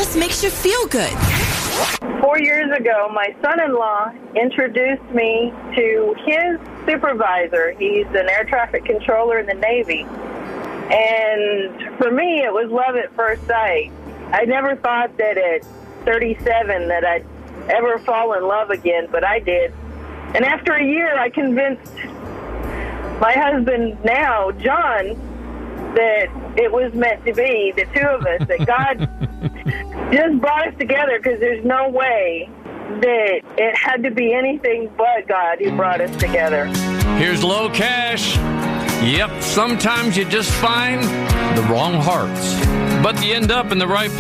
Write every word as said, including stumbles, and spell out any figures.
just makes you feel good. Four years ago, my son-in-law introduced me to his supervisor. He's an air traffic controller in the Navy. And for me, it was love at first sight. I never thought that at thirty-seven that I'd ever fall in love again, but I did. And after a year, I convinced my husband now, John, that it was meant to be, the two of us, that God just brought us together, because there's no way that it had to be anything but God who brought us together. Here's Low Cash. Yep, sometimes you just find the wrong hearts, but you end up in the right